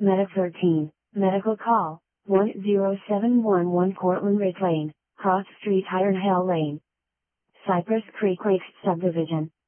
Medic 13, medical call, 10711 Portland Ridge Lane, Cross Street Iron Hill Lane. Cypress Creek Lakes Subdivision.